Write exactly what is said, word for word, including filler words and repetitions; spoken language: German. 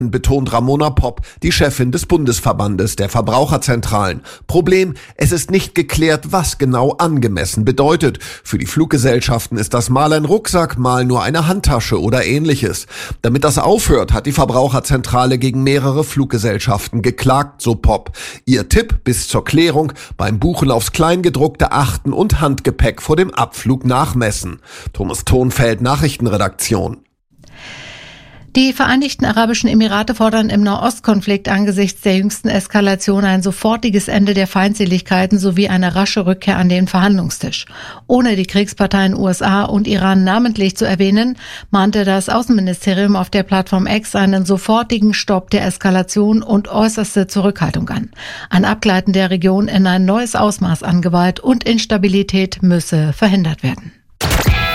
betont Ramona Popp, die Chefin des Bundesverbandes der Verbraucherzentralen. Problem, es ist nicht geklärt, was genau angemessen bedeutet. Für die Fluggesellschaften ist das mal ein Rucksack, mal nur eine Handtasche oder ähnliches. Damit das aufhört, hat die Verbraucherzentrale gegen mehrere Fluggesellschaften geklagt, so Popp. Ihr Tipp bis zur Klärung: beim Buchen aufs Kleingedruckte achten und Handgepäck vor dem Abflug nachmessen. Thomas Thonfeld, Nachrichtenredaktion. Die Vereinigten Arabischen Emirate fordern im Nahostkonflikt angesichts der jüngsten Eskalation ein sofortiges Ende der Feindseligkeiten sowie eine rasche Rückkehr an den Verhandlungstisch. Ohne die Kriegsparteien U S A und Iran namentlich zu erwähnen, mahnte das Außenministerium auf der Plattform X einen sofortigen Stopp der Eskalation und äußerste Zurückhaltung an. Ein Abgleiten der Region in ein neues Ausmaß an Gewalt und Instabilität müsse verhindert werden.